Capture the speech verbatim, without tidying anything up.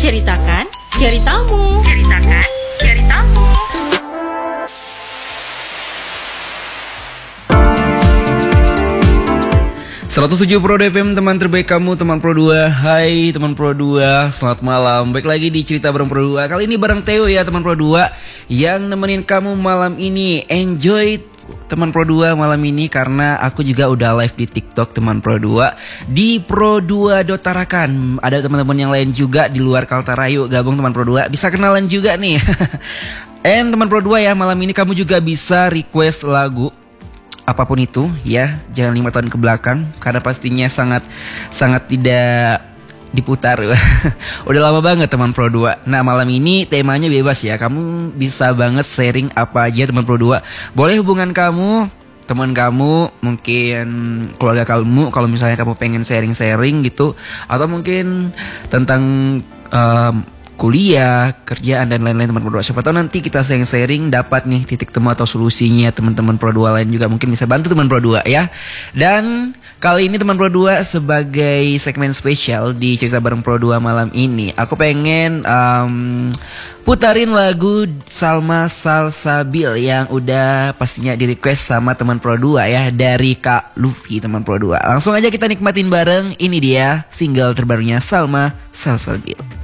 Ceritakan ceritamu. Ceritakan ceritamu. seratus tujuh Pro F M, teman terbaik kamu, teman Pro dua. Hai teman Pro dua, selamat malam. Baik lagi di Cerita Bareng Pro dua. Kali ini bareng Theo ya teman Pro dua, yang nemenin kamu malam ini. Enjoy teman Pro dua malam ini, karena aku juga udah live di TikTok teman Pro dua di pro dua dot tarakan. Ada teman-teman yang lain juga di luar Kaltara. Yuk gabung teman Pro dua, bisa kenalan juga nih. And teman Pro dua ya, malam ini kamu juga bisa request lagu apapun itu ya, jangan lima tahun ke belakang, karena pastinya sangat sangat tidak diputar. Udah lama banget teman Pro dua. Nah malam ini temanya bebas ya, kamu bisa banget sharing apa aja teman Pro dua. Boleh hubungan kamu, teman kamu, mungkin keluarga kamu, kalau misalnya kamu pengen sharing-sharing gitu, atau mungkin tentang um, kuliah, kerjaan dan lain-lain teman Pro dua. Siapa tahu nanti kita sharing-sharing dapat nih titik temu atau solusinya. Teman-teman Pro dua lain juga mungkin bisa bantu teman Pro dua ya. Dan kali ini teman Pro dua sebagai segmen spesial di Cerita Bareng Pro dua malam ini, aku pengen um, putarin lagu Salma Salsabil yang udah pastinya di request sama teman Pro dua ya, dari Kak Luffy teman Pro dua. Langsung aja kita nikmatin bareng. Ini dia single terbarunya Salma Salsabil.